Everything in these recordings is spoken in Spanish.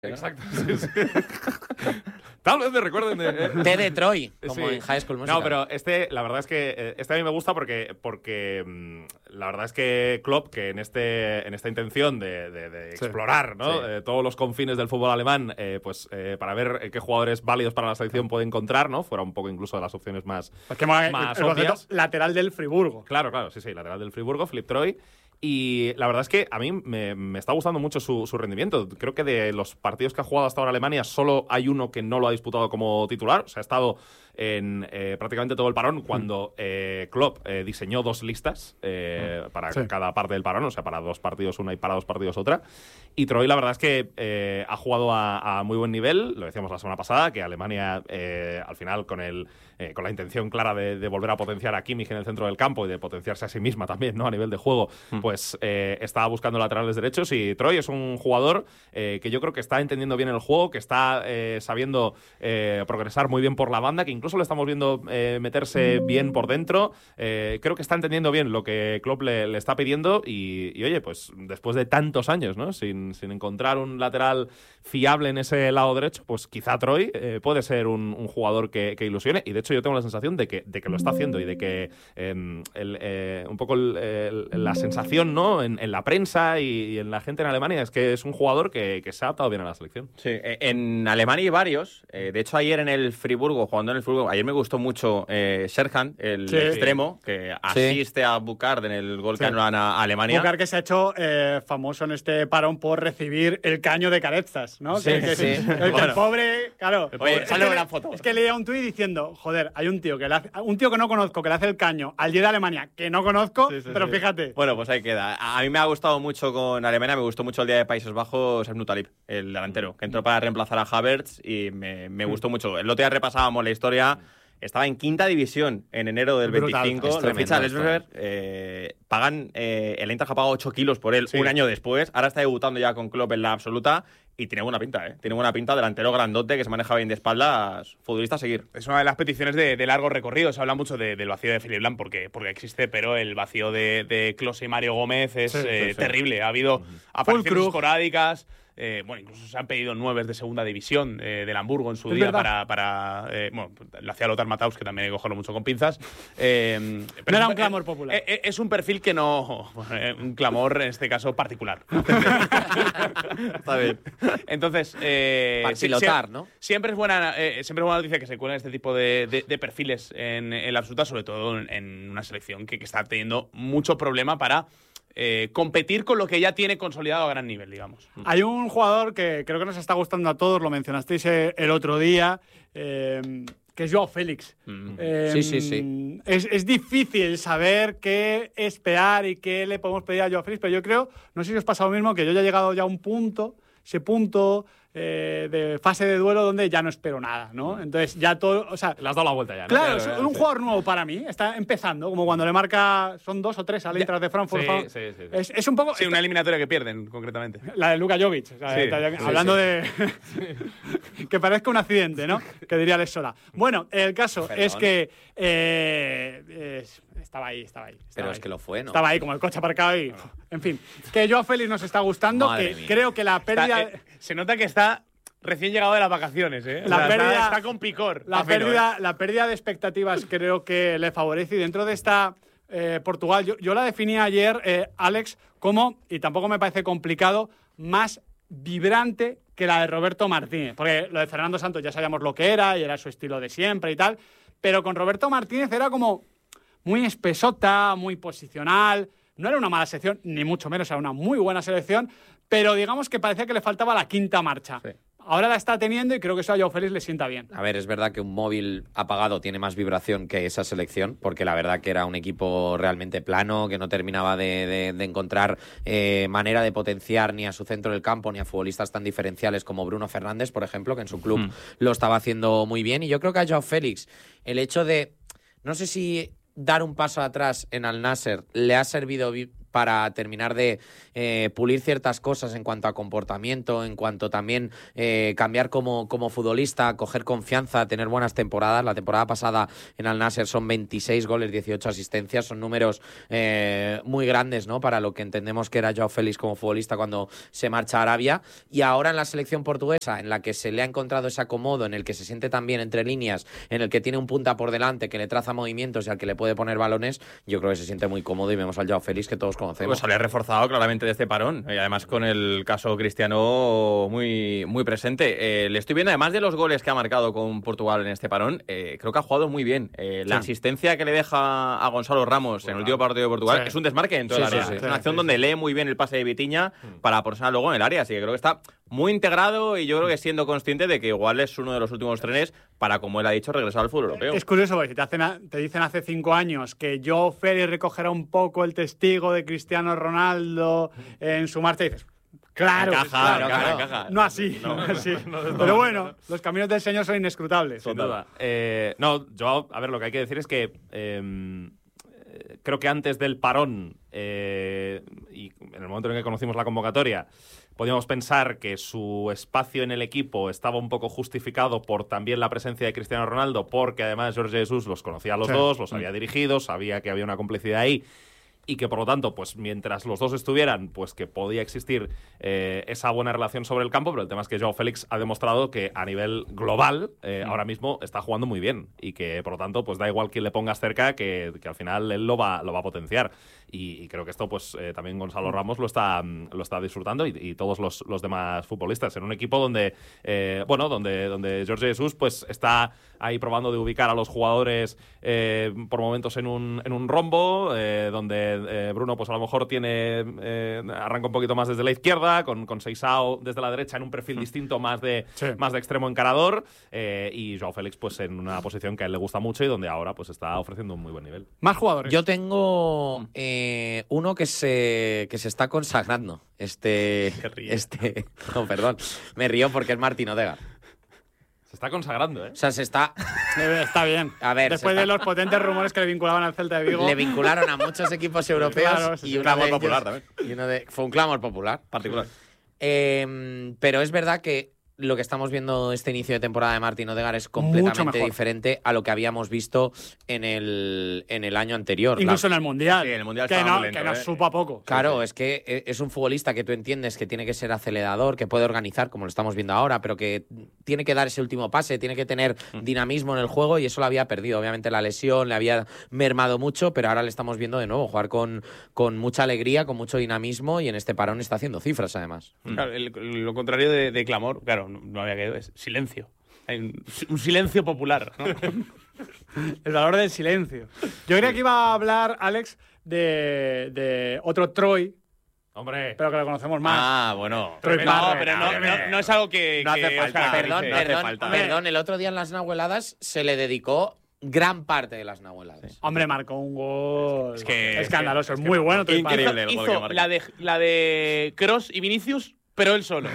Exacto. Sí. Tal vez me recuerden de Detroit, como sí. en High School Musical. No, pero la verdad es que a mí me gusta porque la verdad es que Klopp, que en esta intención de explorar, ¿no? Todos los confines del fútbol alemán, para ver qué jugadores válidos para la selección puede encontrar, ¿no? Fuera un poco incluso de las opciones más obvias. Lateral del Friburgo. Claro, sí, lateral del Friburgo, Philipp Troy. Y la verdad es que a mí me está gustando mucho su rendimiento. Creo que de los partidos que ha jugado hasta ahora Alemania, solo hay uno que no lo ha disputado como titular. O sea, ha estado en prácticamente todo el parón cuando Klopp diseñó 2 listas para cada parte del parón. O sea, para 2 partidos una y para 2 partidos otra. Y Troy, la verdad es que ha jugado a muy buen nivel. Lo decíamos la semana pasada, que Alemania, al final, con la intención clara de volver a potenciar a Kimmich en el centro del campo y de potenciarse a sí misma también, ¿no? A nivel de juego, pues estaba buscando laterales derechos. Y Troy es un jugador que yo creo que está entendiendo bien el juego, que está sabiendo progresar muy bien por la banda, que incluso le estamos viendo meterse bien por dentro. Creo que está entendiendo bien lo que Klopp le está pidiendo y oye, pues después de tantos años, ¿no? Sin encontrar un lateral fiable en ese lado derecho, pues quizá Troy puede ser un jugador que ilusione. Y de hecho yo tengo la sensación de que lo está haciendo y de que un poco la sensación, ¿no? En la prensa y en la gente en Alemania es que es un jugador que se ha adaptado bien a la selección. Sí, en Alemania hay varios. De hecho, ayer en el Friburgo, jugando en el Friburgo, ayer me gustó mucho Serhan, el extremo, que asiste a Bukard en el gol que anulan a Alemania. Bukard, que se ha hecho famoso en este parón por recibir el caño de Carezas, ¿no? El pobre, claro. Sale una foto. Es que leía un tuit diciendo, joder, hay un tío que no conozco que le hace el caño al 10 de Alemania, que no conozco, pero fíjate. Bueno, pues ahí queda. A mí me ha gustado mucho con Alemania, me gustó mucho el día de Países Bajos, Sernu Talib, el delantero, que entró para reemplazar a Havertz y me gustó mucho. El otro día repasábamos la historia. Estaba en 5ª división en enero del 25. Lo ficha Lesberg. El Eintracht ha pagado 8 kilos por él un año después. Ahora está debutando ya con Klopp en la absoluta. Y tiene buena pinta, ¿eh? Tiene buena pinta, delantero grandote que se maneja bien de espaldas, futbolista a seguir. Es una de las peticiones de largo recorrido. Se habla mucho del vacío de Philipp Lahm porque existe, pero el vacío de Klose y Mario Gómez es terrible. Ha habido apariciones esporádicas. Incluso se han pedido 9 de segunda división del Hamburgo en su día para lo hacía Lothar Matthaus, que también hay que cogerlo mucho con pinzas. Pero no era un clamor popular. Es un perfil que no... un clamor, en este caso, particular. Está bien. Entonces... ¿no? Siempre es buena noticia que se cuelen este tipo de perfiles en la absoluta, sobre todo en una selección que está teniendo mucho problema para... competir con lo que ya tiene consolidado a gran nivel, digamos. Hay un jugador que creo que nos está gustando a todos, lo mencionasteis el otro día, que es Joao Félix. Sí. Es difícil saber qué esperar y qué le podemos pedir a Joao Félix, pero yo creo, no sé si os pasa lo mismo, que yo ya he llegado ya a un punto, ese punto de fase de duelo donde ya no espero nada, ¿no? Entonces ya todo, o sea... Le has dado la vuelta ya, ¿no? Claro, es un jugador nuevo para mí, está empezando, como cuando le marca, son 2 o 3 al Eintracht de Frankfurt. Sí. Es un poco... Sí, una eliminatoria que pierden, concretamente. La de Luka Jovic, o sea, hablando de... que parezca un accidente, ¿no? Que diría Alex Sola. Bueno, el caso es que... Estaba ahí. Pero es que lo fue, ¿no? Estaba ahí como el coche aparcado y... En fin, que Joao Félix nos está gustando, Madre que mía. creo que la pérdida... Se nota que está recién llegado de las vacaciones, ¿eh? Está con picor. La pérdida de expectativas creo que le favorece y dentro de esta... Portugal, yo la definía ayer, Alex, como, y tampoco me parece complicado, más vibrante que la de Roberto Martínez. Porque lo de Fernando Santos ya sabíamos lo que era y era su estilo de siempre y tal. Pero con Roberto Martínez era como muy espesota, muy posicional. No era una mala selección, ni mucho menos, era una muy buena selección. Pero digamos que parecía que le faltaba la quinta marcha. Sí. Ahora la está teniendo y creo que eso a Joao Félix le sienta bien. A ver, es verdad que un móvil apagado tiene más vibración que esa selección, porque la verdad que era un equipo realmente plano, que no terminaba de encontrar manera de potenciar ni a su centro del campo ni a futbolistas tan diferenciales como Bruno Fernández, por ejemplo, que en su club lo estaba haciendo muy bien. Y yo creo que a Joao Félix el hecho de, no sé si dar un paso atrás en Al Nassr le ha servido para terminar de pulir ciertas cosas en cuanto a comportamiento, en cuanto también cambiar como futbolista, coger confianza, tener buenas temporadas. La temporada pasada en Al Nassr son 26 goles, 18 asistencias, son números muy grandes, ¿no? Para lo que entendemos que era Joao Félix como futbolista cuando se marcha a Arabia. Y ahora en la selección portuguesa, en la que se le ha encontrado ese acomodo, en el que se siente también entre líneas, en el que tiene un punta por delante, que le traza movimientos y al que le puede poner balones, yo creo que se siente muy cómodo y vemos al Joao Félix que todos conocemos. Pues sale reforzado claramente de este parón y además con el caso Cristiano muy, muy presente. Le estoy viendo, además de los goles que ha marcado con Portugal en este parón, creo que ha jugado muy bien. La asistencia que le deja a Gonzalo Ramos en el último partido de Portugal es un desmarque en todo el área. Es una acción donde lee muy bien el pase de Vitinha para ponerse luego en el área, así que creo que está muy integrado y yo creo que siendo consciente de que igual es uno de los últimos trenes para, como él ha dicho, regresar al fútbol europeo. Es curioso, porque si te dicen hace 5 años que Joao Félix recogerá un poco el testigo de Cristiano Ronaldo en su marcha, dices, claro, encaja. No así. Pero bueno, los caminos del Señor son inescrutables. Sin duda. Yo, a ver, lo que hay que decir es que creo que antes del parón y en el momento en el que conocimos la convocatoria, podíamos pensar que su espacio en el equipo estaba un poco justificado por también la presencia de Cristiano Ronaldo, porque además Jorge Jesús los conocía a los dos, los había dirigido, sabía que había una complicidad ahí y que por lo tanto, pues mientras los dos estuvieran, pues que podía existir esa buena relación sobre el campo, pero el tema es que Joao Félix ha demostrado que a nivel global ahora mismo está jugando muy bien y que por lo tanto pues da igual quién le pongas cerca, que al final él lo va a potenciar. Y creo que esto pues también Gonzalo Ramos lo está disfrutando y todos los demás futbolistas en un equipo donde donde Jorge Jesús pues está ahí probando de ubicar a los jugadores por momentos en un rombo, donde Bruno pues a lo mejor arranca un poquito más desde la izquierda, con Seixao desde la derecha en un perfil distinto más de extremo encarador, y Joao Félix pues en una posición que a él le gusta mucho y donde ahora pues está ofreciendo un muy buen nivel. Más jugadores. Yo tengo uno que se está consagrando. No, perdón. Me río porque es Martín Odegaard. Se está consagrando, ¿eh? O sea, se está... Está bien. A ver, después de los potentes rumores que le vinculaban al Celta de Vigo. Le vincularon a muchos equipos europeos. Claro, y un clamor popular también. Fue un clamor popular. Particular. Pero es verdad que lo que estamos viendo este inicio de temporada de Martín Odegaard es completamente diferente a lo que habíamos visto en el año anterior. Incluso en el Mundial. Sí, en el Mundial que estaba muy lento, que nos supo a poco. Claro, es que es un futbolista que tú entiendes que tiene que ser acelerador, que puede organizar, como lo estamos viendo ahora, pero que tiene que dar ese último pase, tiene que tener dinamismo en el juego y eso lo había perdido. Obviamente la lesión le había mermado mucho, pero ahora le estamos viendo de nuevo jugar con mucha alegría, con mucho dinamismo y en este parón está haciendo cifras además. Claro, lo contrario de clamor, claro, no había quedado, es silencio. Hay un silencio popular, ¿no? El valor del silencio. Yo creía que iba a hablar, Alex, de otro Troy. Hombre. Pero que lo conocemos más. Ah, bueno. Troy No, Parra. pero no es algo que... No hace que falta. os caracterice. Perdón, el otro día en las Nahueladas se le dedicó gran parte de las Nahueladas. Hombre, marcó un gol Es que- escandaloso. Es muy bueno. Troy Parra. Increíble. el gol que Hizo marca. la de Kroos y Vinicius, pero él solo.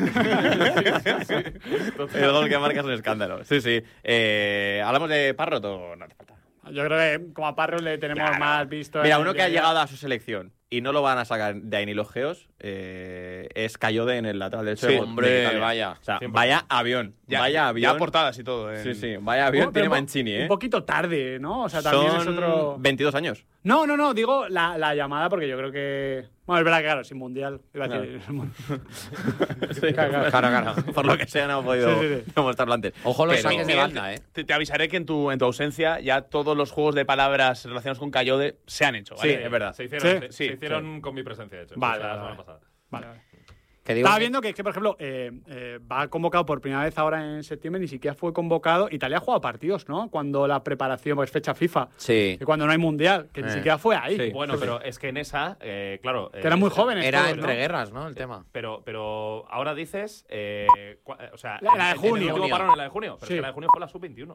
El gol que marca es un escándalo. Sí, sí. ¿Hablamos de Parrot o no hace falta? Yo creo que como a Parro le tenemos más visto. Mira, en uno el que ha día a día. llegado a su selección y no lo van a sacar de ahí ni los geos es Cayode en el lateral derecho. Sí, de hombre, Italia. vaya. O sea, vaya avión. Vaya avión. Ya portadas y todo. Sí, sí, vaya avión. Bueno, Tiene pero Mancini, ¿eh? Un poquito tarde, ¿no? O sea, también Son es otro. 22 años. No, digo la llamada porque yo creo que. Bueno, es verdad que claro, sin mundial. Iba a decir. Sí, Claro. Por lo que sea, no hemos podido Sí. demostrarlo antes. Ojo los Pero- saques de banda, ¿eh? Te avisaré que en tu ausencia ya todos los juegos de palabras relacionados con Cayode se han hecho, Sí, ¿vale? es verdad. Se hicieron, Sí, se hicieron con mi presencia, de hecho. Vale, O sea, la vale, semana pasada. Vale. Que digo Estaba que- viendo que, por ejemplo, va convocado por primera vez ahora en septiembre, ni siquiera fue convocado. Italia ha jugado partidos, ¿no? Cuando la preparación, pues fecha FIFA. Sí. Y cuando no hay mundial, que ni siquiera fue ahí. Sí. Bueno, pero es que en esa, claro. Que eran muy jóvenes. Era todos, entre ¿no? guerras, ¿no? El tema. Pero ahora dices. O sea, La de en el junio. último parón, en la de junio. Pero Sí. es que la de junio fue la sub-21.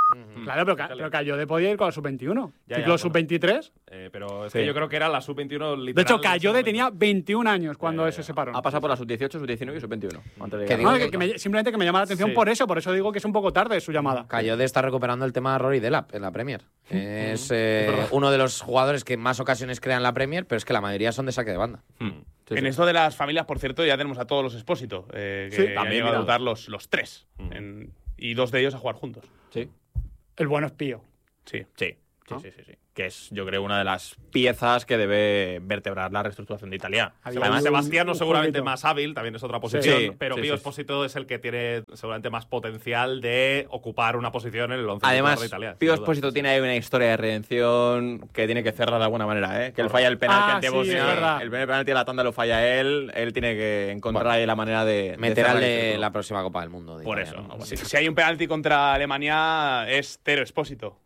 Claro, pero Cayode podía ir con la sub-21. Ya, Ciclo bueno. sub-23. Pero es Sí. que yo creo que era la sub-21 literal. De hecho, en ese Cayode momento. tenía 21 años cuando Ya. se separó. Ha pasado por la sub-18, sub-19 y sub-21. Antes de Que llegar. digo No, simplemente que me llama la atención Sí. por eso digo que es un poco tarde su llamada. Cayode está recuperando el tema de Rory Delap en la Premier. Es uno de los jugadores que más ocasiones crea en la Premier, pero es que la mayoría son de saque de banda. En esto de las familias, por cierto, ya tenemos a todos los Expósito, que Sí. han También, llegado a mira. debutar los tres. Y 2 de ellos a jugar juntos. Sí. El bueno es Pío. Sí. Sí. ¿No? Sí. Que es, yo creo, una de las piezas que debe vertebrar la reestructuración de Italia. Había Además, un- Sebastiano un seguramente jueguito. más hábil, también es otra posición, Sí, pero sí, Pío sí. Expósito es el que tiene seguramente más potencial de ocupar una posición en el 11 Además, de Italia. sin Pío duda. Expósito tiene ahí una historia de redención que tiene que cerrar de alguna manera, ¿eh? Que él falla el penalti ante sí, Bosnia, es verdad. el primer penalti de la tanda lo falla él tiene que encontrar ahí la manera de Meter cerrar al el de círculo. la próxima Copa del Mundo. Por diría, eso. ¿no? algo Si, así. si hay un penalti contra Alemania, es Tero Expósito.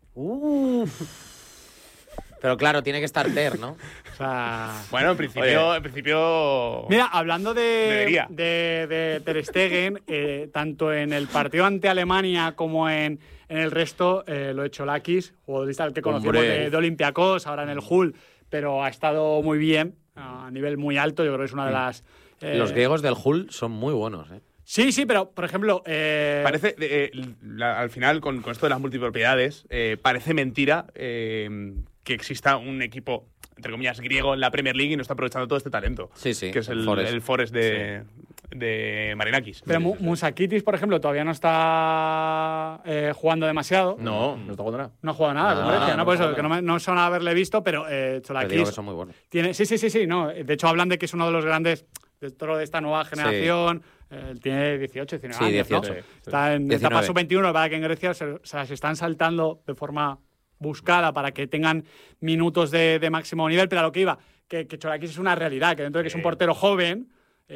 Pero claro, tiene que estar Ter, ¿no? O sea. Bueno, en principio. Mira, hablando Debería. de Ter Stegen, tanto en el partido ante Alemania como en el resto, lo he hecho Lakis, futbolista al que conocimos Hombre. de Olympiacos, ahora en el Hull, pero ha estado muy bien, a nivel muy alto, yo creo que es una de las... Los griegos del Hull son muy buenos, ¿eh? Sí, pero, por ejemplo... Parece, al final, con esto de las multipropiedades, parece mentira que exista un equipo, entre comillas, griego en la Premier League y no está aprovechando todo este talento. Sí, sí, Que es el Forest de Marinakis. Pero Musakitis, por ejemplo, todavía no está jugando demasiado. No está jugando nada. No ha jugado nada con No, Grecia, no por eso, juega que no son haberle visto, pero Te Cholakis digo que son muy buenos. tiene... Sí, no. De hecho, hablan de que es uno de los grandes dentro de esta nueva generación. Tiene 18, 19 Sí, años, 18. ¿no? Está en etapa 19. sub-21, para que en Grecia se las están saltando de forma buscada para que tengan minutos de máximo nivel, pero a lo que iba, que Cholakis es una realidad, que dentro de que es un portero joven,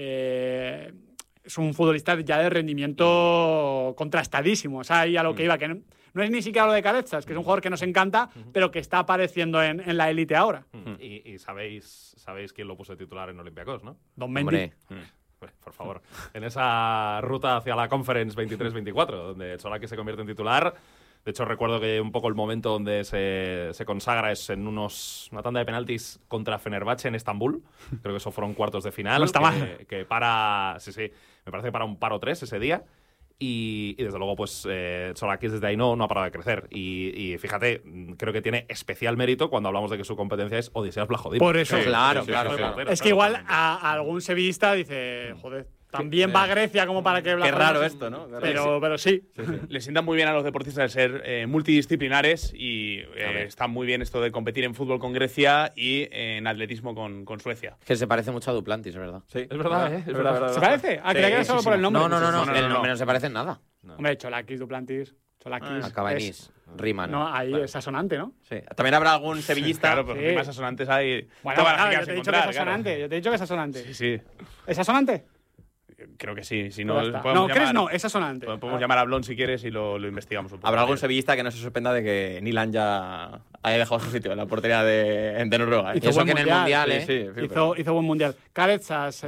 es un futbolista ya de rendimiento contrastadísimo. O sea, ahí a lo que iba, que no es ni siquiera lo de Carezas, que es un jugador que nos encanta, pero que está apareciendo en la élite ahora. Y sabéis quién lo puso de titular en Olympiacos, ¿no? Don Mendy. Hombre, Por favor. En esa ruta hacia la Conference 23-24, donde Cholakis se convierte en titular. De hecho, recuerdo que un poco el momento donde se consagra es en una tanda de penaltis contra Fenerbahce en Estambul. Creo que eso fueron cuartos de final. No está mal. Que para... Sí, me parece que para un paro 3 ese día. Y desde luego, pues Cholakis desde ahí no ha parado de crecer. Y fíjate, creo que tiene especial mérito cuando hablamos de que su competencia es Odiseas Vlahovic. Por eso. Claro. Es que igual a algún sevillista dice, joder, también va a Grecia como para que... Qué Blajovic- raro esto, ¿no? Pero sí. Le sientan muy bien a los deportistas el ser multidisciplinares y está muy bien esto de competir en fútbol con Grecia y en atletismo con Suecia. que se parece mucho a Duplantis, ¿verdad? Sí. Es verdad, ¿eh? Es verdad. ¿Se parece? ¿A que era solo por el nombre? No, el nombre no se parece en nada. Hombre, Cholakis, Duplantis, Cholakis... Acaba en es- is, rima, ¿no? No, ahí es asonante, ¿no? Sí. También habrá algún sevillista. Claro, pero Sí. rimas asonantes hay. Bueno, todas las claro, que yo vas te a he dicho que es encontrar, claro. asonante. Yo te he dicho que es asonante. Sí, sí. ¿Es asonante? Creo que sí. Si Pues no, ya está. podemos No, ¿crees? llamar- No, es asonante. Podemos llamar a Blon si quieres y lo investigamos un poco. Habrá algún sevillista que no se sorprenda de que Nilan ya haya dejado su sitio en la portería de Noruega. ¿eh? Hizo Eso buen que en el mundial, Mundial, Sí, ¿eh? sí, en fin, Hizo buen mundial. Carezas,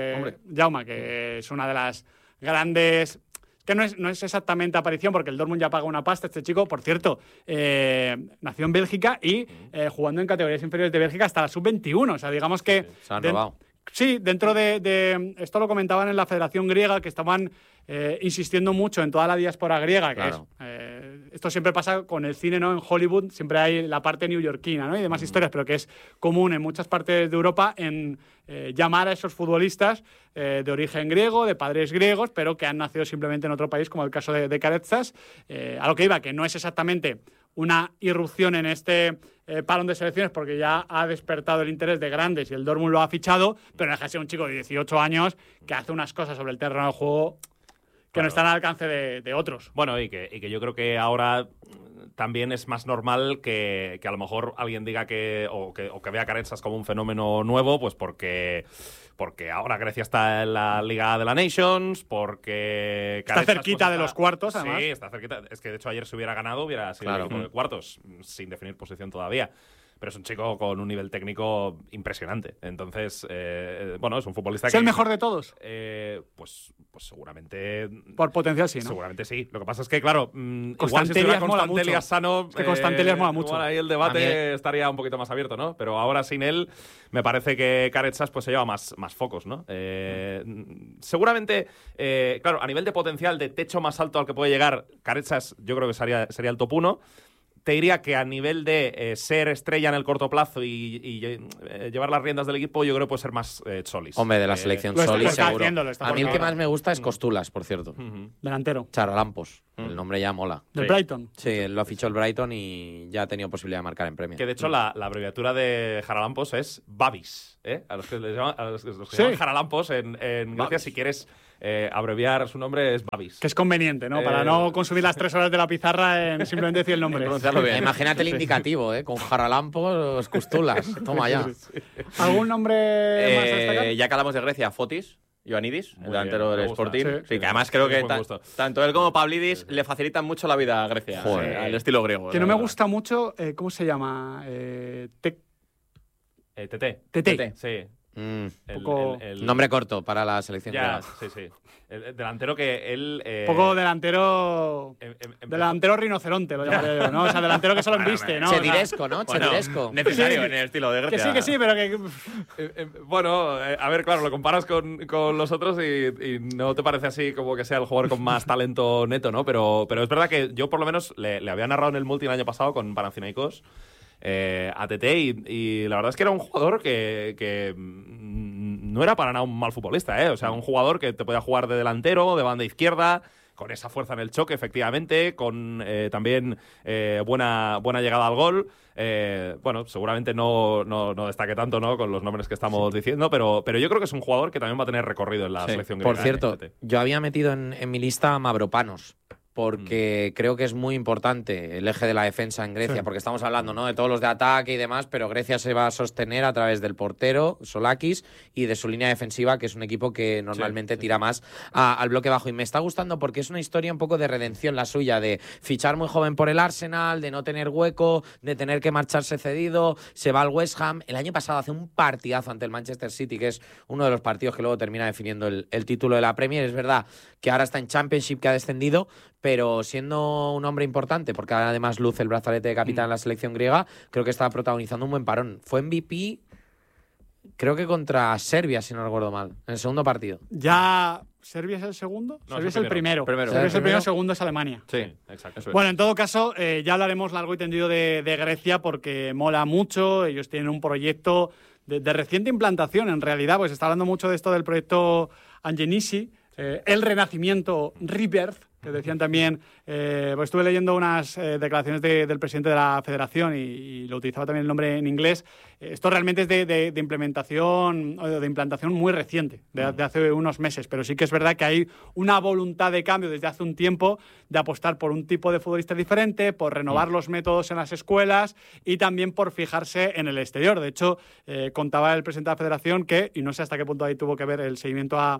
Jaume, que es una de las grandes... Que no es exactamente aparición, porque el Dortmund ya paga una pasta. Este chico, por cierto, nació en Bélgica y jugando en categorías inferiores de Bélgica hasta la sub-21. O sea, digamos que... Se han robado. Sí, dentro de... Esto lo comentaban en la Federación Griega, que estaban insistiendo mucho en toda la diáspora griega, que Claro. esto siempre pasa con el cine, ¿no? En Hollywood siempre hay la parte neoyorquina, ¿no? Y demás historias, pero que es común en muchas partes de Europa en llamar a esos futbolistas de origen griego, de padres griegos, pero que han nacido simplemente en otro país, como el caso de Carezas. A lo que iba, que no es exactamente una irrupción en este parón de selecciones, porque ya ha despertado el interés de grandes y el Dortmund lo ha fichado, pero no deja de ser un chico de 18 años que hace unas cosas sobre el terreno de juego que no están al alcance de otros. Bueno, y que yo creo que ahora también es más normal que a lo mejor alguien diga que vea a Carezas como un fenómeno nuevo, pues porque ahora Grecia está en la Liga de la Nations, porque Está Carezas, cerquita de los cuartos, además. Sí, está cerquita. Es que de hecho ayer se hubiera ganado, hubiera sido Claro. el equipo de cuartos, sin definir posición todavía. pero es un chico con un nivel técnico impresionante. Entonces, bueno, es un futbolista ¿Es el mejor de todos? Pues seguramente. Por potencial, sí, ¿no? Seguramente sí. Lo que pasa es que, claro, igual si Constantellas estuviera mola Constantellas mucho. sano. Es que Constantellas mola mucho. Igual ahí el debate estaría un poquito más abierto, ¿no? Pero ahora sin él, me parece que Caretsas pues se lleva más focos, ¿no? Seguramente, claro, a nivel de potencial, de techo más alto al que puede llegar, Caretsas yo creo que sería el top 1. Te diría que a nivel de ser estrella en el corto plazo y llevar las riendas del equipo, yo creo que puede ser más Solis. Hombre, de la selección Lo está Solis, seguro. haciendo, lo está A mí el que haciendo. más me gusta es Costulas, por cierto. Delantero. Charalampos. El nombre ya mola. Del Brighton. Sí, él lo ha fichado el Brighton y ya ha tenido posibilidad de marcar en Premier. Que de hecho la abreviatura de Jaralampos es Babis, ¿eh? A los que les llaman, los que Sí. llaman Jaralampos en Grecia, si quieres abreviar su nombre, es Babis. Que es conveniente, ¿no? Para no consumir las 3 horas de la pizarra en simplemente decir el nombre. Pronunciarlo bien. Imagínate el indicativo, con Jaralampos, Costulas. Toma ya. ¿Algún nombre más a destacar? Ya que hablamos de Grecia, Fotis, Ioannidis, Muy el delantero bien, me del gusta. Sporting. Sí. Sí, que además creo Muy que buen gusto. tanto él como Pavlidis le facilitan mucho la vida a Grecia, Joder. al estilo griego. Que la no me verdad. gusta mucho, ¿cómo se llama? TT. Tete. Sí. Poco- Nombre corto para la selección. Ya, griega. sí. El delantero que él. Poco delantero. empezó- Delantero rinoceronte, lo llamaría yo, ¿no? O sea, delantero que solo embiste, ¿no? O sea, Chediresco, ¿no? Bueno, Chediresco. necesario Sí. en el estilo de que Grecia. sí, pero que. Bueno, a ver, claro, lo comparas con los otros y no te parece así como que sea el jugador con más talento neto, ¿no? Pero es verdad que yo por lo menos le había narrado en el multi el año pasado con Panathinaikos a TT y la verdad es que era un jugador que no era para nada un mal futbolista, ¿eh? O sea, un jugador que te podía jugar de delantero, de banda izquierda, con esa fuerza en el choque, efectivamente, con también buena llegada al gol. Bueno, seguramente no destaque tanto, ¿no? Con los nombres que estamos diciendo, pero yo creo que es un jugador que también va a tener recorrido en la selección griega. Por cierto, TT. yo había metido en mi lista a Mavropanos, porque creo que es muy importante el eje de la defensa en Grecia, porque estamos hablando, ¿no?, de todos los de ataque y demás, pero Grecia se va a sostener a través del portero, Solakis, y de su línea defensiva, que es un equipo que normalmente tira más al bloque bajo. Y me está gustando porque es una historia un poco de redención la suya, de fichar muy joven por el Arsenal, de no tener hueco, de tener que marcharse cedido, se va al West Ham. El año pasado hace un partidazo ante el Manchester City, que es uno de los partidos que luego termina definiendo el título de la Premier. Es verdad que ahora está en Championship, que ha descendido, pero siendo un hombre importante, porque ahora además luce el brazalete de capitán en la selección griega, creo que está protagonizando un buen parón. Fue MVP, creo que contra Serbia, si no recuerdo mal, en el segundo partido. Ya. ¿Serbia es el segundo? No, Serbia es es el el primero. primero. Serbia es el Primero. primero, segundo es Alemania. Sí, exacto. Bueno, en todo caso, ya hablaremos largo y tendido de Grecia porque mola mucho. Ellos tienen un proyecto de reciente implantación, en realidad, pues se está hablando mucho de esto del proyecto Angenisi, el renacimiento Rebirth, que decían también, pues estuve leyendo unas declaraciones del presidente de la federación y lo utilizaba también el nombre en inglés. Esto realmente es de implementación, o de implantación muy reciente, de hace unos meses, pero sí que es verdad que hay una voluntad de cambio desde hace un tiempo de apostar por un tipo de futbolista diferente, por renovar los métodos en las escuelas y también por fijarse en el exterior. De hecho, contaba el presidente de la federación que, y no sé hasta qué punto ahí tuvo que ver el seguimiento a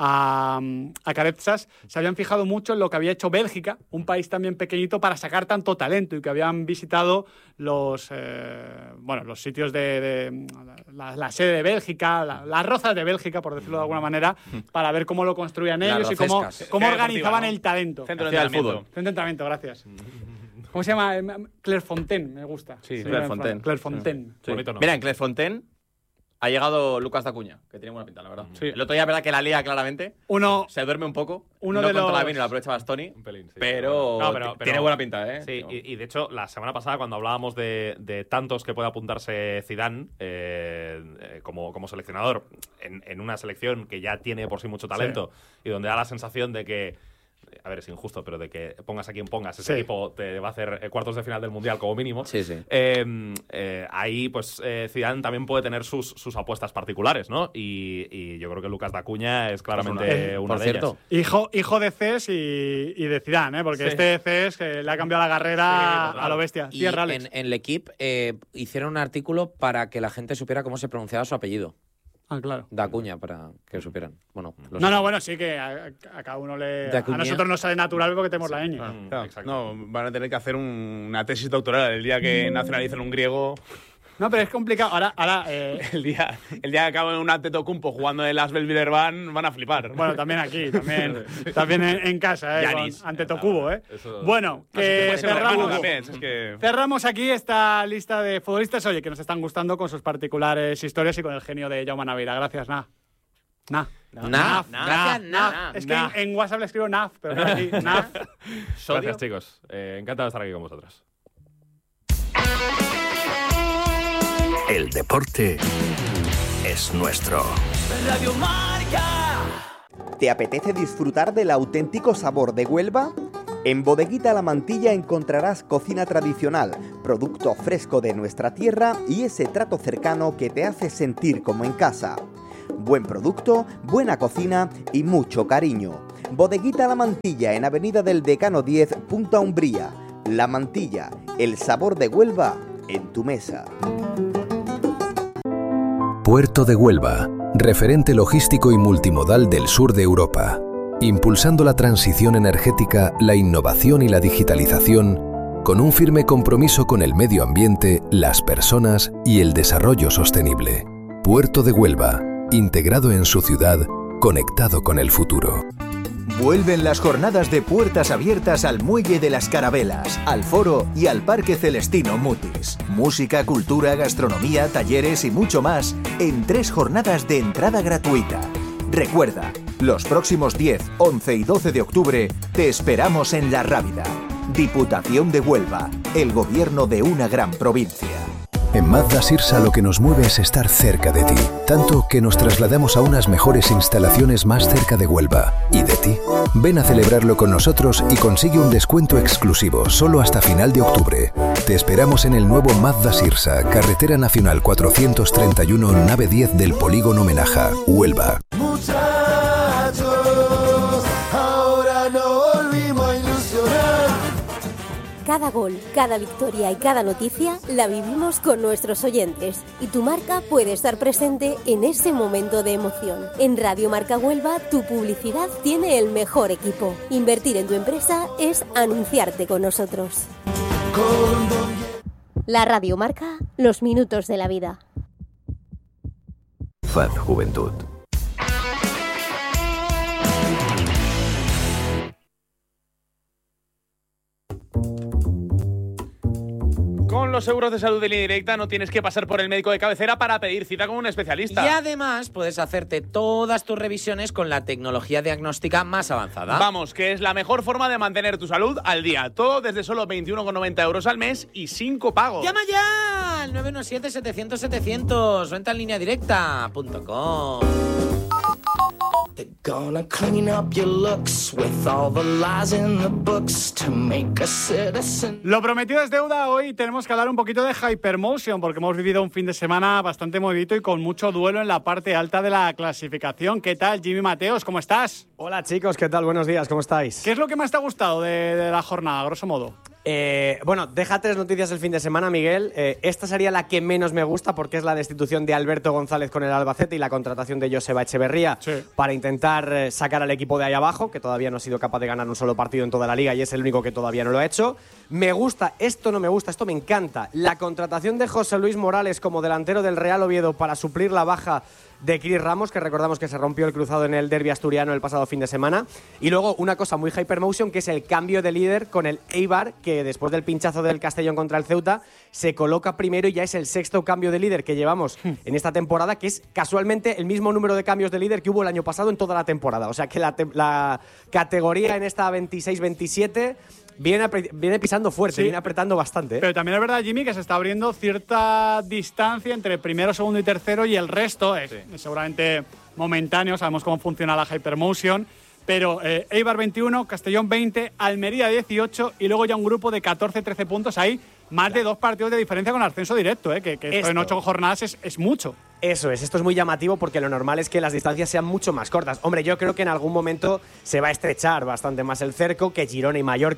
Caretsas, se habían fijado mucho en lo que había hecho Bélgica, un país también pequeñito, para sacar tanto talento, y que habían visitado los sitios de la sede de Bélgica, las rozas de Bélgica, por decirlo de alguna manera, para ver cómo lo construían Las ellos y cómo rocescas. organizaban Deportiva, ¿no? el talento. Centro de Hacía el entrenamiento. fútbol. Centro de entrenamiento, gracias. ¿Cómo se llama? Clairefontaine, me gusta. Sí, Clairefontaine. Clairefontaine. Bonito, ¿no? Mira, en Clairefontaine ha llegado Lucas Dacuña, que tiene buena pinta, la verdad. Sí. El otro día, verdad que la lía claramente. Uno, Se duerme un poco. Uno no de controla los- bien y lo aprovecha Bastoni. Un pelín, sí. Pero, No, pero- tiene buena pinta, ¿eh? Sí, No. y de hecho, la semana pasada, cuando hablábamos de tantos que puede apuntarse Zidane como seleccionador en una selección que ya tiene por sí mucho talento y donde da la sensación de que, a ver, es injusto, pero de que pongas a quien pongas, ese Sí. equipo te va a hacer cuartos de final del Mundial como mínimo. Sí, sí. Ahí, pues, Zidane también puede tener sus apuestas particulares, ¿no? Y yo creo que Lucas Dacuña es claramente una Por de cierto, ellas. hijo de Cés y de Zidane, porque Sí. este Cés que le ha cambiado la carrera Sí, total. a lo bestia. y Cierra, Alex. en L'Equipe hicieron un artículo para que la gente supiera cómo se pronunciaba su apellido. Ah, claro. Dacuña, para que supieran. Bueno, lo No, sé. bueno, sí que a cada uno le. Dacuña. A nosotros nos sale natural porque tenemos la ñ. Claro, Exacto. no, van a tener que hacer una tesis doctoral el día que nacionalicen un griego. No, pero es complicado. Ahora El día que acabe un Antetokounmpo jugando en las Belvedere van a flipar. bueno, también aquí, también en casa, Giannis. con Antetokounmpo, Eso- Bueno, Puede que ser un hermano cerramos, también, es que… cerramos aquí esta lista de futbolistas, oye, que nos están gustando con sus particulares historias y con el genio de Jaume Navira. Gracias, Naf. Gracias, Naf. Es que en WhatsApp le escribo Naf, pero no aquí, Naf. Gracias, chicos. Encantado de estar aquí con vosotros. El deporte es nuestro. Radio Marca. ¿Te apetece disfrutar del auténtico sabor de Huelva? En Bodeguita La Mantilla encontrarás cocina tradicional, producto fresco de nuestra tierra y ese trato cercano que te hace sentir como en casa. Buen producto, buena cocina y mucho cariño. Bodeguita La Mantilla en Avenida del Decano 10, Punta Umbría. La Mantilla, el sabor de Huelva en tu mesa. Puerto de Huelva, referente logístico y multimodal del sur de Europa, impulsando la transición energética, la innovación y la digitalización, con un firme compromiso con el medio ambiente, las personas y el desarrollo sostenible. Puerto de Huelva, integrado en su ciudad, conectado con el futuro. Vuelven las jornadas de puertas abiertas al Muelle de las Carabelas, al Foro y al Parque Celestino Mutis. Música, cultura, gastronomía, talleres y mucho más en 3 jornadas de entrada gratuita. Recuerda, los próximos 10, 11 y 12 de octubre te esperamos en La Rábida. Diputación de Huelva, el gobierno de una gran provincia. En Mazda Sirsa lo que nos mueve es estar cerca de ti, tanto que nos trasladamos a unas mejores instalaciones más cerca de Huelva y de ti. Ven a celebrarlo con nosotros y consigue un descuento exclusivo solo hasta final de octubre. Te esperamos en el nuevo Mazda Sirsa, Carretera Nacional 431, nave 10 del Polígono Menaja, Huelva. Ahora no volvimos a ilusionar. Cada gol, cada victoria y cada noticia la vivimos con nuestros oyentes y tu marca puede estar presente en ese momento de emoción. En Radio Marca Huelva, tu publicidad tiene el mejor equipo. Invertir en tu empresa es anunciarte con nosotros. La Radio Marca, los minutos de la vida. FAD Juventud. Con los seguros de salud de línea directa no tienes que pasar por el médico de cabecera para pedir cita con un especialista. Y además puedes hacerte todas tus revisiones con la tecnología diagnóstica más avanzada. Vamos, que es la mejor forma de mantener tu salud al día. Todo desde solo 21,90 euros al mes y sin copago. ¡Llama ya! Al 917-700-700 o entra en lineadirecta.com. They're gonna clean up your looks with all the lies in the books to make a citizen. Lo prometido es deuda. Hoy tenemos que hablar un poquito de Hypermotion porque hemos vivido un fin de semana bastante movidito y con mucho duelo en la parte alta de la clasificación. ¿Qué tal, Jimmy Mateos? ¿Cómo estás? Hola chicos, ¿qué tal? Buenos días, ¿cómo estáis? ¿Qué es lo que más te ha gustado de la jornada, grosso modo? Bueno, deja 3 noticias del fin de semana, Miguel. Esta sería la que menos me gusta porque es la destitución de Alberto González con el Albacete y la contratación de Joseba Echeverría para intentar sacar al equipo de ahí abajo, que todavía no ha sido capaz de ganar un solo partido en toda la liga y es el único que todavía no lo ha hecho. Me gusta, esto no me gusta, esto me encanta. La contratación de José Luis Morales como delantero del Real Oviedo para suplir la baja de Cris Ramos, que recordamos que se rompió el cruzado en el derbi asturiano el pasado fin de semana. Y luego una cosa muy Hypermotion, que es el cambio de líder con el Eibar, que después del pinchazo del Castellón contra el Ceuta, se coloca primero y ya es el 6º cambio de líder que llevamos en esta temporada, que es casualmente el mismo número de cambios de líder que hubo el año pasado en toda la temporada. O sea que la categoría en esta 26-27... Viene pisando fuerte, viene apretando bastante. Pero también es verdad, Jimmy, que se está abriendo cierta distancia entre primero, segundo y tercero y el resto es seguramente momentáneo. Sabemos cómo funciona la Hypermotion. Pero Eibar 21, Castellón 20, Almería 18 y luego ya un grupo de 14-13 puntos ahí. Más de 2 partidos de diferencia con ascenso directo, que esto en 8 jornadas es mucho. Eso es, esto es muy llamativo porque lo normal es que las distancias sean mucho más cortas. Hombre, yo creo que en algún momento se va a estrechar bastante más el cerco, que Girona y Mallorca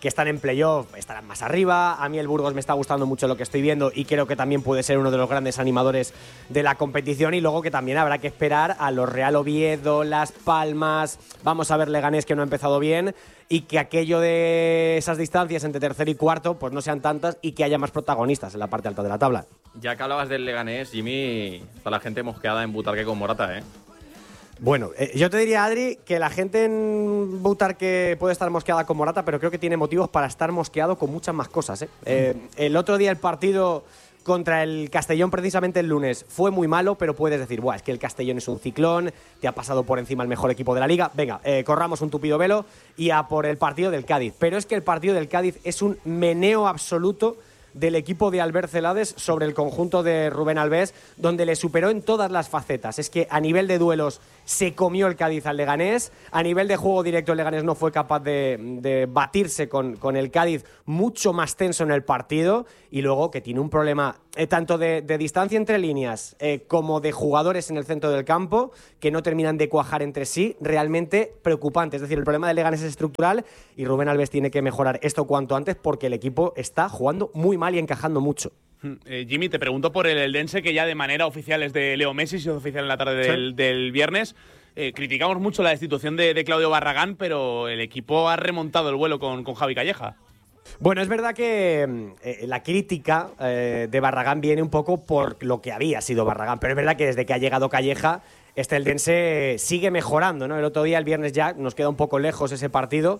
que están en playoff estarán más arriba. A mí el Burgos me está gustando mucho lo que estoy viendo y creo que también puede ser uno de los grandes animadores de la competición. Y luego que también habrá que esperar a los Real Oviedo, Las Palmas. Vamos a ver Leganés, que no ha empezado bien, y que aquello de esas distancias entre tercero y cuarto pues no sean tantas y que haya más protagonistas en la parte alta de la tabla. Ya que hablabas del Leganés, Jimmy, está la gente mosqueada en Butarque con Morata, ¿eh? Bueno, yo te diría, Adri, que la gente en Butarque puede estar mosqueada con Morata, pero creo que tiene motivos para estar mosqueado con muchas más cosas, ¿eh? El otro día el partido contra el Castellón, precisamente el lunes, fue muy malo, pero puedes decir, buah, es que el Castellón es un ciclón, te ha pasado por encima el mejor equipo de la Liga, venga, corramos un tupido velo y a por el partido del Cádiz. Pero es que el partido del Cádiz es un meneo absoluto del equipo de Albert Celades sobre el conjunto de Rubén Albés, donde le superó en todas las facetas. Es que a nivel de duelos se comió el Cádiz al Leganés, a nivel de juego directo el Leganés no fue capaz de batirse con el Cádiz, mucho más tenso en el partido, y luego que tiene un problema tanto de distancia entre líneas como de jugadores en el centro del campo que no terminan de cuajar entre sí, realmente preocupante. Es decir, el problema del Leganés es estructural y Rubén Albés tiene que mejorar esto cuanto antes porque el equipo está jugando muy mal y encajando mucho. Jimmy, te pregunto por el Eldense, que ya de manera oficial es de Leo Messi, se hizo oficial en la tarde del viernes. Criticamos mucho la destitución de Claudio Barragán, pero el equipo ha remontado el vuelo con Javi Calleja. Bueno, es verdad que la crítica de Barragán viene un poco por lo que había sido Barragán, pero es verdad que desde que ha llegado Calleja, este Eldense sigue mejorando, ¿no? El otro día, el viernes ya, nos queda un poco lejos ese partido,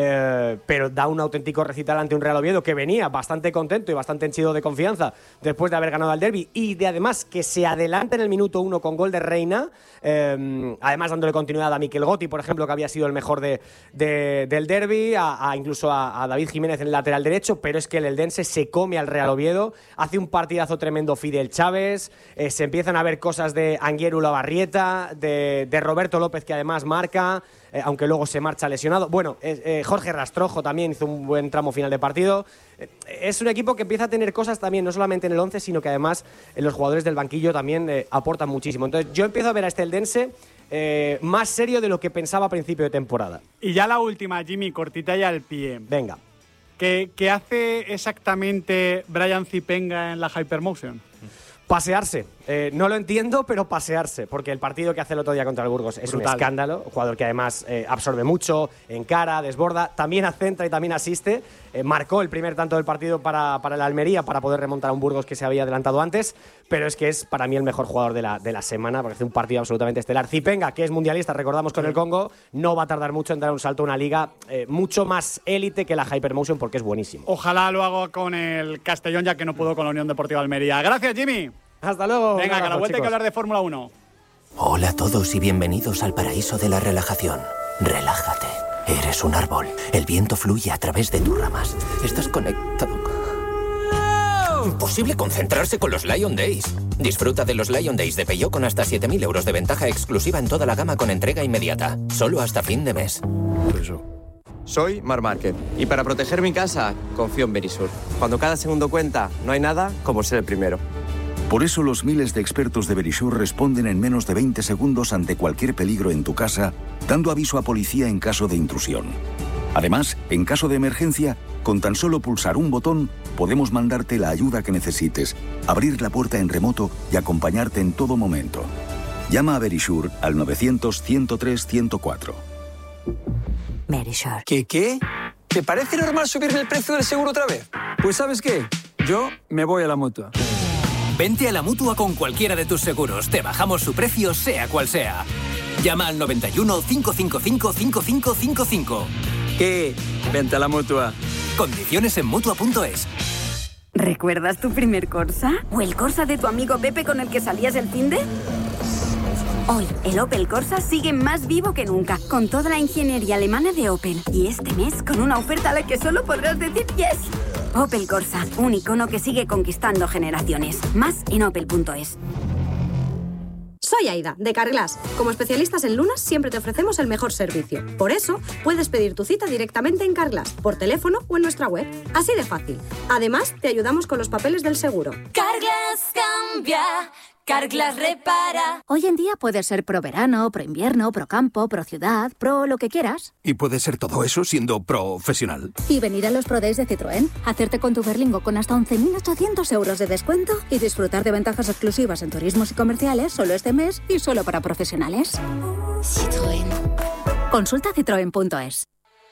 pero da un auténtico recital ante un Real Oviedo que venía bastante contento y bastante henchido de confianza después de haber ganado al derbi y de además que se adelanta en el minuto 1 con gol de Reina, además dándole continuidad a Mikel Gotti, por ejemplo, que había sido el mejor del derbi, incluso a David Jiménez en el lateral derecho, pero es que el Eldense se come al Real Oviedo, hace un partidazo tremendo Fidel Chávez, se empiezan a ver cosas de Anguiero Lavarrieta, de Roberto López, que además marca, aunque luego se marcha lesionado. Bueno, Jorge Rastrojo también hizo un buen tramo final de partido. Es un equipo que empieza a tener cosas también, no solamente en el 11, sino que además los jugadores del banquillo también aportan muchísimo. Entonces yo empiezo a ver a este Eldense más serio de lo que pensaba a principio de temporada. Y ya la última, Jimmy, cortita y al pie. Venga. ¿Qué hace exactamente Brian Zipenga en la Hypermotion? Pasearse. No lo entiendo, pero pasearse. Porque el partido que hace el otro día contra el Burgos es brutal. Un escándalo. Un jugador que además absorbe mucho, encara, desborda, también acentra y también asiste. Marcó el primer tanto del partido para el Almería para poder remontar a un Burgos que se había adelantado antes. Pero es que es para mí el mejor jugador de la semana, porque hace un partido absolutamente estelar. Zipenga, que es mundialista, recordamos, con el Congo, no va a tardar mucho en dar un salto a una liga mucho más élite que la Hypermotion, porque es buenísimo. Ojalá lo haga con el Castellón, ya que no pudo con la Unión Deportiva Almería. Gracias, Jimmy. Hasta luego. Venga, que a la vuelta hay que hablar de Fórmula 1. Hola a todos y bienvenidos al paraíso de la relajación. Relájate. Eres un árbol. El viento fluye a través de tus ramas. Estás conectado. Imposible concentrarse con los Lion Days. Disfruta de los Lion Days de Peugeot con hasta 7.000 euros de ventaja exclusiva en toda la gama con entrega inmediata. Solo hasta fin de mes. Soy Marc Márquez y para proteger mi casa confío en Verisur. Cuando cada segundo cuenta, no hay nada como ser el primero. Por eso los miles de expertos de Verisur responden en menos de 20 segundos ante cualquier peligro en tu casa, dando aviso a policía en caso de intrusión. Además, en caso de emergencia, con tan solo pulsar un botón, podemos mandarte la ayuda que necesites, abrir la puerta en remoto y acompañarte en todo momento. Llama a Verisur al 900-103-104. Verisur. ¿Qué? ¿Te parece normal subirme el precio del seguro otra vez? Pues ¿sabes qué? Yo me voy a la Mutua. Vente a la Mutua con cualquiera de tus seguros. Te bajamos su precio, sea cual sea. Llama al 91 555 5555. ¿Qué? Vente a la Mutua. Condiciones en Mutua.es. ¿Recuerdas tu primer Corsa? ¿O el Corsa de tu amigo Pepe con el que salías el finde? Hoy, el Opel Corsa sigue más vivo que nunca, con toda la ingeniería alemana de Opel. Y este mes, con una oferta a la que solo podrás decir yes. Opel Corsa, un icono que sigue conquistando generaciones. Más en opel.es. Soy Aida, de Carglass. Como especialistas en lunas, siempre te ofrecemos el mejor servicio. Por eso, puedes pedir tu cita directamente en Carglass, por teléfono o en nuestra web. Así de fácil. Además, te ayudamos con los papeles del seguro. Carglass cambia, Carglass repara. Hoy en día puedes ser pro verano, pro invierno, pro campo, pro ciudad, pro lo que quieras. Y puede ser todo eso siendo profesional. Y venir a los Pro Days de Citroën, hacerte con tu Berlingo con hasta 11.800 euros de descuento y disfrutar de ventajas exclusivas en turismos y comerciales solo este mes y solo para profesionales. Citroën. Consulta citroen.es.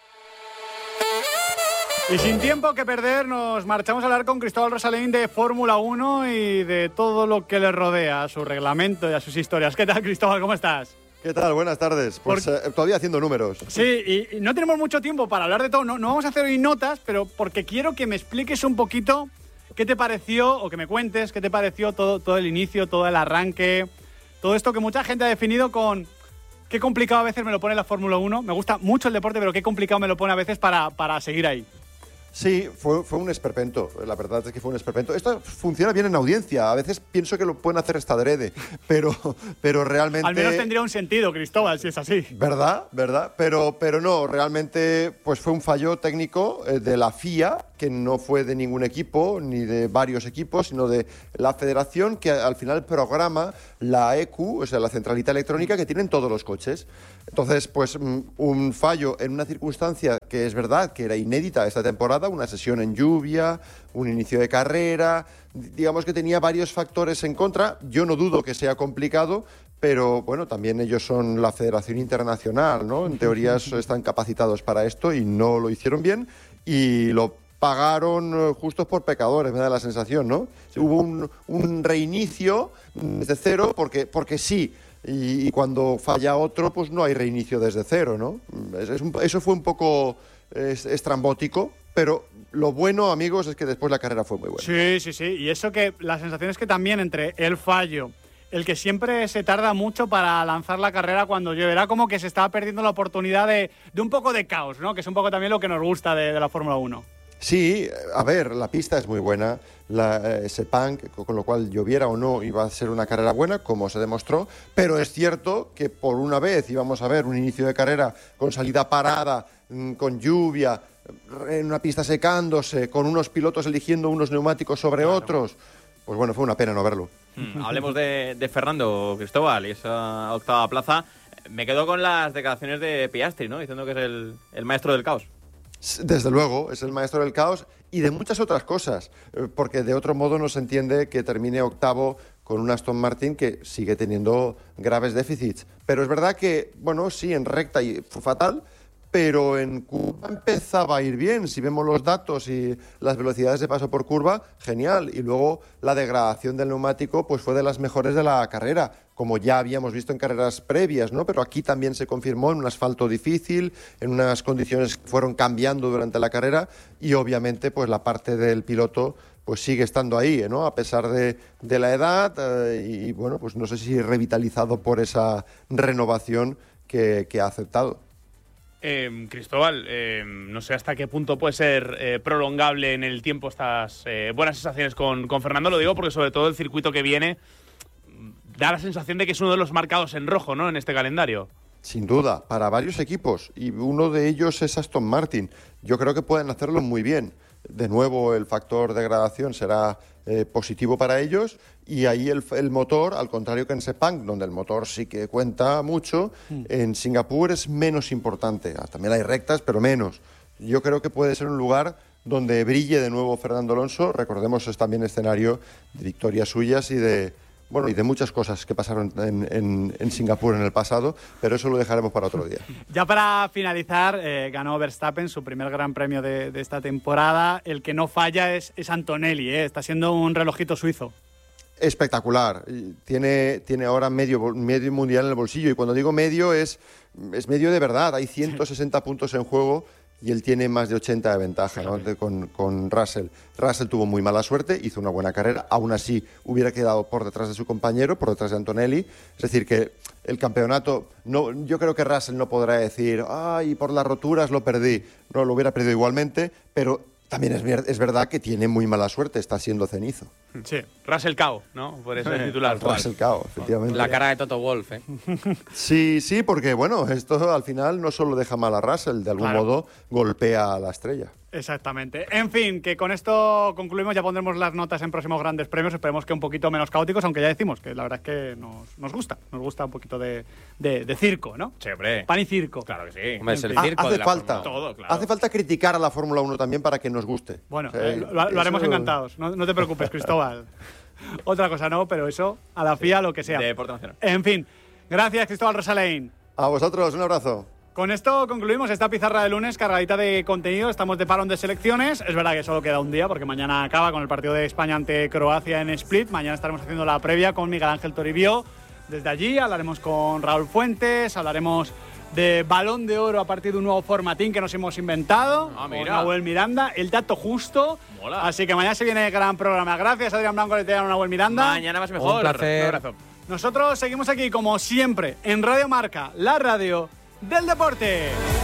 Y sin tiempo que perder, nos marchamos a hablar con Cristóbal Rosalén de Fórmula 1 y de todo lo que le rodea, a su reglamento y a sus historias. ¿Qué tal, Cristóbal? ¿Cómo estás? ¿Qué tal? Buenas tardes. Pues todavía haciendo números. Sí, y no tenemos mucho tiempo para hablar de todo. No vamos a hacer hoy notas, pero porque quiero que me expliques un poquito qué te pareció, o que me cuentes qué te pareció todo el inicio, todo el arranque, todo esto que mucha gente ha definido con qué complicado a veces me lo pone la Fórmula 1. Me gusta mucho el deporte, pero qué complicado me lo pone a veces para seguir ahí. Sí, fue un esperpento. La verdad es que fue un esperpento. Esto funciona bien en audiencia. A veces pienso que lo pueden hacer hasta adrede, pero realmente... Al menos tendría un sentido, Cristóbal, si es así. ¿Verdad? Pero no, realmente pues fue un fallo técnico de la FIA, que no fue de ningún equipo, ni de varios equipos, sino de la federación, que al final programa la EQ, o sea, la centralita electrónica que tienen todos los coches. Entonces, pues un fallo en una circunstancia que es verdad que era inédita esta temporada, una sesión en lluvia, un inicio de carrera, digamos que tenía varios factores en contra. Yo no dudo que sea complicado, pero bueno, también ellos son la Federación Internacional, ¿no? En teoría están capacitados para esto y no lo hicieron bien y lo pagaron justos por pecadores, me da la sensación, ¿no? Sí. Hubo un reinicio desde cero porque sí. Y cuando falla otro, pues no hay reinicio desde cero, ¿no? Eso fue un poco estrambótico, pero lo bueno, amigos, es que después la carrera fue muy buena. Sí. Y eso que la sensación es que también entre el fallo, el que siempre se tarda mucho para lanzar la carrera cuando llueve, era como que se estaba perdiendo la oportunidad de un poco de caos, ¿no? Que es un poco también lo que nos gusta de la Fórmula 1. Sí, a ver, la pista es muy buena, Sepang, con lo cual lloviera o no iba a ser una carrera buena, como se demostró, pero es cierto que por una vez íbamos a ver un inicio de carrera con salida parada, con lluvia, en una pista secándose, con unos pilotos eligiendo unos neumáticos sobre otros. Pues bueno, fue una pena no verlo. Hablemos de Fernando, Cristóbal, y esa octava plaza. Me quedo con las declaraciones de Piastri, ¿no? Diciendo que es el maestro del caos. Desde luego, es el maestro del caos y de muchas otras cosas, porque de otro modo no se entiende que termine octavo con un Aston Martin que sigue teniendo graves déficits. Pero es verdad que, bueno, sí, en recta y fue fatal, pero en curva empezaba a ir bien. Si vemos los datos y las velocidades de paso por curva, genial. Y luego la degradación del neumático pues fue de las mejores de la carrera, como ya habíamos visto en carreras previas, ¿no? Pero aquí también se confirmó en un asfalto difícil, en unas condiciones que fueron cambiando durante la carrera y obviamente pues la parte del piloto pues sigue estando ahí, ¿no? A pesar de la edad y bueno, pues no sé si revitalizado por esa renovación que ha aceptado. Cristóbal, no sé hasta qué punto puede ser prolongable en el tiempo estas buenas sensaciones con Fernando. Lo digo porque sobre todo el circuito que viene da la sensación de que es uno de los marcados en rojo, ¿no? En este calendario. Sin duda, para varios equipos, y uno de ellos es Aston Martin. Yo creo que pueden hacerlo muy bien. De nuevo, el factor degradación será positivo para ellos, y ahí el motor, al contrario que en Sepang, donde el motor sí que cuenta mucho, en Singapur es menos importante. También hay rectas, pero menos. Yo creo que puede ser un lugar donde brille de nuevo Fernando Alonso. Recordemos, es también escenario de victorias suyas y de muchas cosas que pasaron en Singapur en el pasado, pero eso lo dejaremos para otro día. Ya para finalizar, ganó Verstappen su primer gran premio de esta temporada. El que no falla es Antonelli, está siendo un relojito suizo. Espectacular. Tiene ahora medio mundial en el bolsillo, y cuando digo medio es medio de verdad. Hay 160 puntos en juego y él tiene más de 80 de ventaja, ¿no? con Russell. Russell tuvo muy mala suerte, hizo una buena carrera, aún así hubiera quedado por detrás de su compañero, por detrás de Antonelli. Es decir, que el campeonato, yo creo que Russell no podrá decir, ay, por las roturas lo perdí. No, lo hubiera perdido igualmente, pero también es verdad que tiene muy mala suerte, está siendo cenizo. Sí. Russell Cao, ¿no? Por eso el titular. Russell Cao, efectivamente. La cara de Toto Wolff, ¿eh? Sí, porque bueno, esto al final no solo deja mal a Russell, de algún modo golpea a la estrella. Exactamente. En fin, que con esto concluimos, ya pondremos las notas en próximos grandes premios, esperemos que un poquito menos caóticos, aunque ya decimos que la verdad es que nos gusta un poquito de circo, ¿no? Sí, hombre. Pan y circo. Claro que sí. Hombre, es el circo hace de la falta. Todo, claro. Hace falta criticar a la Fórmula 1 también para que nos guste. Bueno, O sea, lo haremos eso- encantados, no te preocupes, Cristóbal. Otra cosa no, pero eso, a la FIA, lo que sea. De Deporte Nacional. En fin, gracias, Cristóbal Rosalain. A vosotros, un abrazo. Con esto concluimos esta pizarra de lunes cargadita de contenido. Estamos de parón de selecciones. Es verdad que solo queda un día porque mañana acaba con el partido de España ante Croacia en Split. Mañana estaremos haciendo la previa con Miguel Ángel Toribio. Desde allí hablaremos con Raúl Fuentes, hablaremos de Balón de Oro a partir de un nuevo formatín que nos hemos inventado. Ah, Con mira. Nahuel Miranda, el dato justo. Mola. Así que mañana se viene el gran programa. Gracias, Adrián Blanco, Leteano, Nahuel Miranda. Mañana más mejor. Un placer. Un abrazo. Nosotros seguimos aquí, como siempre, en Radio Marca, la radio del deporte.